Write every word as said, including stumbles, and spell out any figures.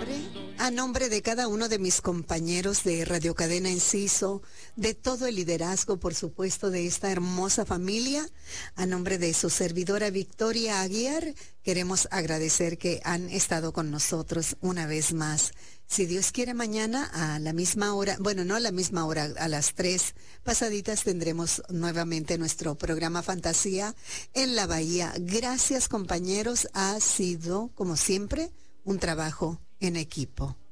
nombre, a nombre de cada uno de mis compañeros de Radio Cadena Enciso, de todo el liderazgo, por supuesto, de esta hermosa familia, a nombre de su servidora Victoria Aguiar, queremos agradecer que han estado con nosotros una vez más. Si Dios quiere, mañana a la misma hora, bueno, no a la misma hora, a las tres pasaditas tendremos nuevamente nuestro programa Fantasía en la Bahía. Gracias, compañeros, ha sido, como siempre, un trabajo en equipo.